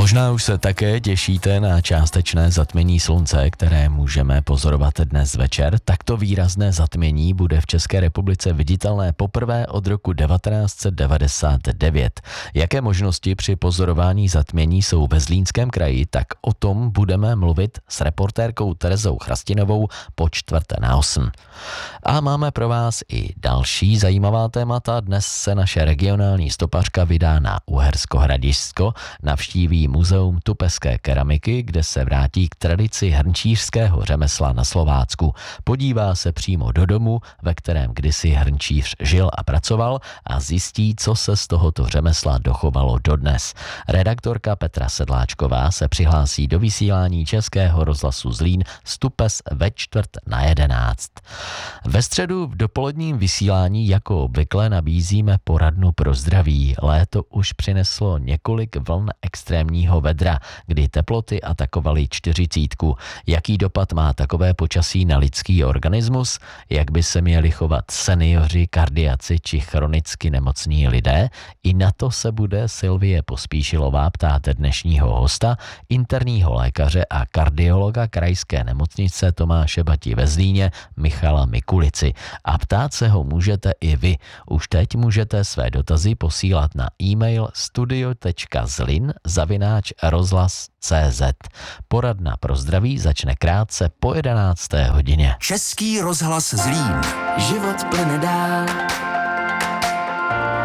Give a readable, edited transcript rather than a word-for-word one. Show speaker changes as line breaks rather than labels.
Možná už se také těšíte na částečné zatmění slunce, které můžeme pozorovat dnes večer. Takto výrazné zatmění bude v České republice viditelné poprvé od roku 1999. Jaké možnosti při pozorování zatmění jsou ve Zlínském kraji, tak o tom budeme mluvit s reportérkou Terezou Chrastinovou po 7:45. A máme pro vás i další zajímavá témata. Dnes se naše regionální stopařka vydá na Uhersko Hradišťsko, navštíví muzeum tupeské keramiky, kde se vrátí k tradici hrnčířského řemesla na Slovácku. Podívá se přímo do domu, ve kterém kdysi hrnčíř žil a pracoval, a zjistí, co se z tohoto řemesla dochovalo dodnes. Redaktorka Petra Sedláčková se přihlásí do vysílání Českého rozhlasu Zlín z Tupes ve 10:45. Ve středu v dopoledním vysílání jako obvykle nabízíme poradnu pro zdraví. Léto už přineslo několik vln extrémního vedra, kdy teploty atakovaly 40. Jaký dopad má takové počasí na lidský organismus? Jak by se měli chovat seniori, kardiaci či chronicky nemocní lidé? I na to se bude Silvie Pospíšilová ptát dnešního hosta, interního lékaře a kardiologa krajské nemocnice Tomáše Bati ve Zlíně Michala Mikulici. A ptát se ho můžete i vy. Už teď můžete své dotazy posílat na e-mail studio.zlin@rozhlas.cz. Poradna pro zdraví začne krátce po 11. hodině.
Český rozhlas Zlín. Život plyne dál.